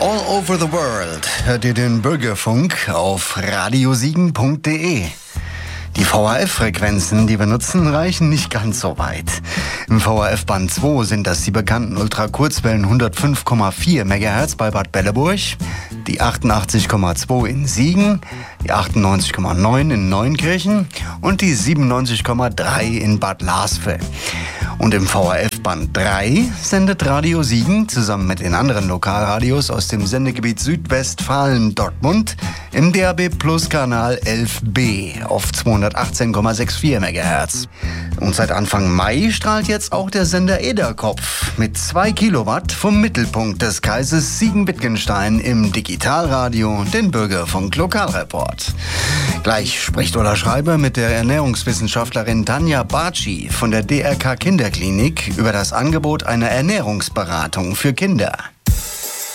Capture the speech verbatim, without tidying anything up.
All over the world hört ihr den Bürgerfunk auf radiosiegen punkt de. Die V H F-Frequenzen, die wir nutzen, reichen nicht ganz so weit. Im V H F-Band zwei sind das die bekannten Ultrakurzwellen hundertfünf Komma vier Megahertz bei Bad Belleburg, die achtundachtzig Komma zwei in Siegen, die achtundneunzig Komma neun in Neunkirchen und die siebenundneunzig Komma drei in Bad Larsve. Und im V H F-Band drei sendet Radio Siegen zusammen mit den anderen Lokalradios aus dem Sendegebiet Südwestfalen-Dortmund im D A B Plus Kanal elf B auf zweihundertachtzehn Komma vierundsechzig Megahertz. Und seit Anfang Mai strahlt jetzt auch der Sender Ederkopf mit zwei Kilowatt vom Mittelpunkt des Kreises Siegen-Wittgenstein im Digitalradio, den Bürgerfunk Lokalreport. Gleich spricht Ulla Schreiber mit der Ernährungswissenschaftlerin Tanja Bartschi von der D R K Kinderklinik über das Angebot einer Ernährungsberatung für Kinder.